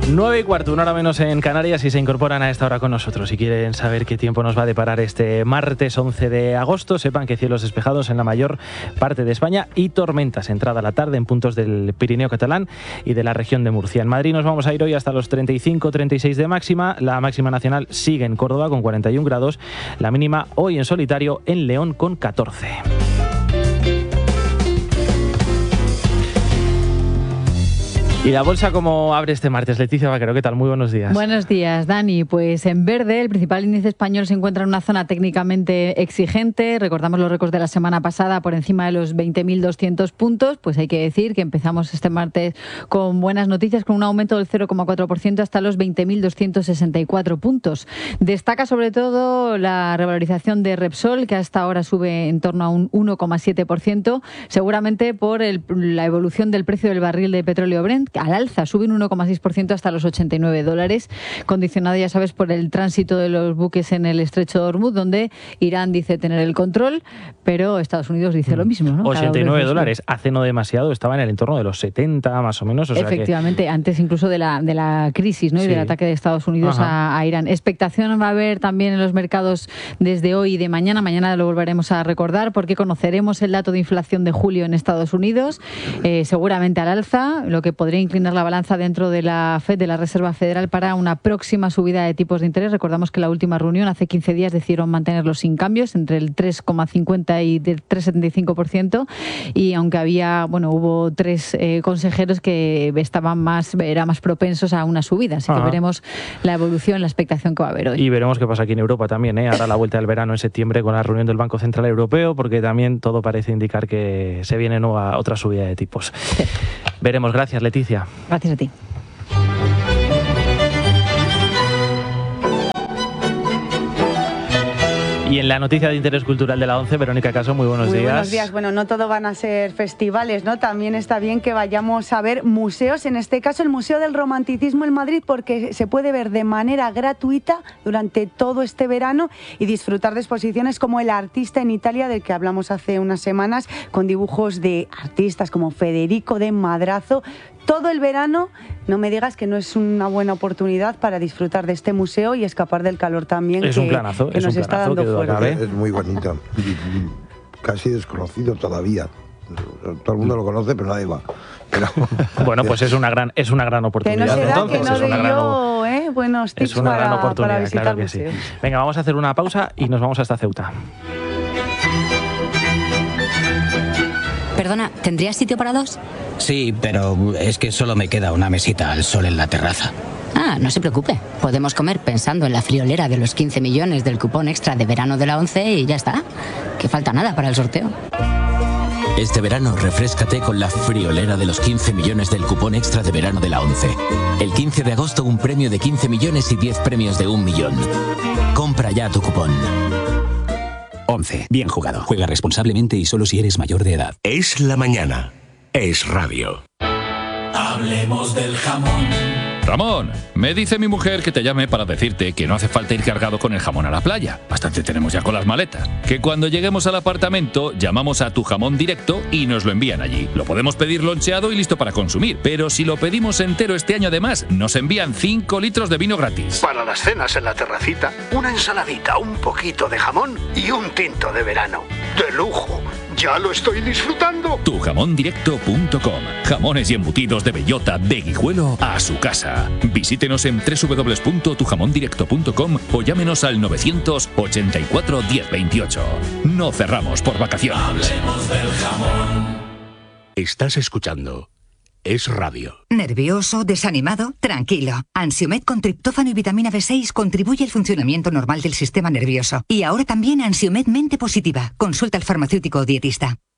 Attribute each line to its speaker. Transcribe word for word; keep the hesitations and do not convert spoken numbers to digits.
Speaker 1: nueve y cuarto, una hora menos en Canarias, y se incorporan a esta hora con nosotros. Si quieren saber qué tiempo nos va a deparar este martes once de agosto, sepan que cielos despejados en la mayor parte de España y tormentas entrada la tarde en puntos del Pirineo catalán y de la región de Murcia. En Madrid nos vamos a ir hoy hasta los treinta y cinco treinta y seis de máxima. La máxima nacional sigue en Córdoba con cuarenta y un grados. La mínima hoy en solitario en León con catorce. ¿Y la bolsa cómo abre este martes? Leticia Vaquero, ¿qué tal? Muy buenos días.
Speaker 2: Buenos días, Dani. Pues en verde, el principal índice español se encuentra en una zona técnicamente exigente. Recordamos los récords de la semana pasada por encima de los veinte mil doscientos puntos. Pues hay que decir que empezamos este martes con buenas noticias, con un aumento del cero coma cuatro por ciento hasta los veinte mil doscientos sesenta y cuatro puntos. Destaca sobre todo la revalorización de Repsol, que hasta ahora sube en torno a un uno coma siete por ciento, seguramente por el, la evolución del precio del barril de petróleo Brent, al alza, sube un uno coma seis por ciento hasta los ochenta y nueve dólares, condicionado, ya sabes, por el tránsito de los buques en el estrecho de Hormuz, donde Irán dice tener el control, pero Estados Unidos dice lo mismo, ¿no?
Speaker 1: ochenta y nueve dólares, hace no demasiado estaba en el entorno de los setenta, más o menos. O sea
Speaker 2: Efectivamente,
Speaker 1: que...
Speaker 2: antes incluso de la, de la crisis, ¿no? Y sí. del ataque de Estados Unidos a, a Irán. Expectación va a haber también en los mercados desde hoy y de mañana. Mañana lo volveremos a recordar porque conoceremos el dato de inflación de julio en Estados Unidos, eh, seguramente al alza, lo que podría inclinar la balanza dentro de la Fed, de la Reserva Federal, para una próxima subida de tipos de interés. Recordamos que la última reunión hace quince días decidieron mantenerlos sin cambios, entre el tres coma cincuenta y del tres coma setenta y cinco por ciento, y aunque había, bueno, hubo tres eh, consejeros que estaban más, eran más propensos a una subida, así Ajá. que veremos la evolución, la expectación que va a haber hoy.
Speaker 1: Y veremos qué pasa aquí en Europa también, ¿eh? Ahora la vuelta del verano en septiembre con la reunión del Banco Central Europeo, porque también todo parece indicar que se viene nueva otra subida de tipos. Sí. Veremos. Gracias, Leticia.
Speaker 2: Gracias a ti.
Speaker 1: Y en la noticia de interés cultural de la ONCE, Verónica Caso, muy buenos
Speaker 3: muy
Speaker 1: días.
Speaker 3: Buenos días. Bueno, no todo van a ser festivales, ¿no? También está bien que vayamos a ver museos, en este caso el Museo del Romanticismo en Madrid, porque se puede ver de manera gratuita durante todo este verano y disfrutar de exposiciones como El Artista en Italia, del que hablamos hace unas semanas, con dibujos de artistas como Federico de Madrazo. Todo el verano, no me digas que no es una buena oportunidad para disfrutar de este museo y escapar del calor también
Speaker 1: es
Speaker 3: que,
Speaker 1: un planazo,
Speaker 3: que
Speaker 1: es
Speaker 3: nos
Speaker 1: un
Speaker 3: está
Speaker 1: planazo,
Speaker 3: dando fuera.
Speaker 4: Es muy bonito, casi desconocido todavía. Todo el mundo lo conoce, pero nadie va. Pero,
Speaker 1: bueno, pues es una gran, es una gran oportunidad.
Speaker 3: Que no será
Speaker 1: Entonces,
Speaker 3: que no
Speaker 1: es una
Speaker 3: de
Speaker 1: gran,
Speaker 3: yo, ¿eh? Buenos tips
Speaker 1: es una
Speaker 3: para,
Speaker 1: gran oportunidad,
Speaker 3: para visitar
Speaker 1: claro que
Speaker 3: museos.
Speaker 1: Sí. Venga, vamos a hacer una pausa y nos vamos hasta Ceuta.
Speaker 5: Perdona, ¿tendrías sitio para dos?
Speaker 6: Sí, pero es que solo me queda una mesita al sol en la terraza.
Speaker 5: Ah, no se preocupe. Podemos comer pensando en la friolera de los quince millones del cupón extra de verano de la ONCE y ya está. Que falta nada para el sorteo.
Speaker 7: Este verano refréscate con la friolera de los quince millones del cupón extra de verano de la ONCE. El quince de agosto un premio de quince millones y diez premios de un millón. Compra ya tu cupón.
Speaker 8: ONCE. Bien jugado. Juega responsablemente y solo si eres mayor de edad.
Speaker 9: Es la mañana. Es radio.
Speaker 10: Hablemos del jamón. Ramón, me dice mi mujer que te llame para decirte que no hace falta ir cargado con el jamón a la playa. Bastante tenemos ya con las maletas. Que cuando lleguemos al apartamento llamamos a Tu Jamón Directo y nos lo envían allí. Lo podemos pedir loncheado y listo para consumir. Pero si lo pedimos entero este año además, nos envían cinco litros de vino gratis.
Speaker 9: Para las cenas en la terracita, una ensaladita, un poquito de jamón y un tinto de verano. ¡De lujo! ¡Ya lo estoy disfrutando!
Speaker 10: tu jamón directo punto com. Jamones y embutidos de bellota, de Guijuelo a su casa. Visítenos en doble u doble u doble u punto tu jamón directo punto com o llámenos al novecientos ochenta y cuatro diez veintiocho. No cerramos por vacaciones.
Speaker 9: Hablemos del jamón. Estás escuchando Es Radio.
Speaker 11: ¿Nervioso? ¿Desanimado? Tranquilo. Ansiomed con triptófano y vitamina B seis contribuye al funcionamiento normal del sistema nervioso. Y ahora también Ansiomed Mente Positiva. Consulta al farmacéutico o dietista.